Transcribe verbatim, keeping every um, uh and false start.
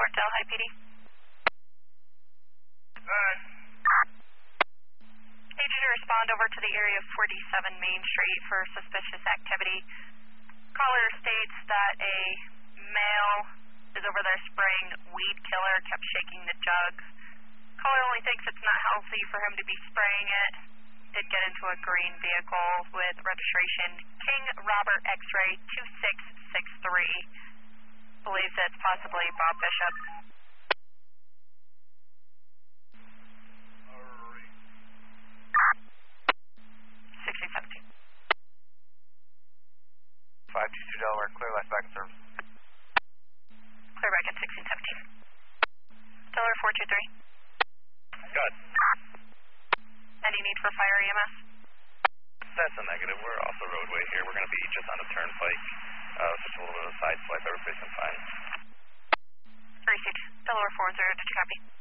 Delhi P D. Alright. Need you to respond over to the area of forty-seven Main Street for suspicious activity. Caller states that a male is over there spraying weed killer, kept shaking the jug. Caller only thinks it's not healthy for him to be spraying it. Did get into a green vehicle with registration King Robert X-ray two six six three. Believes it's possibly Bob Bishop. sixteen seventeen. five two two Delaware, clear last back in service. Clear back in sixteen seventeen. Delaware four two three. Good. Any need for fire E M S? That's a negative. We're off the roadway here. We're going to be just on the turnpike. Uh, just a little bit of a side swipe. Everybody's been fine. Received. Delaware four zero, did you copy?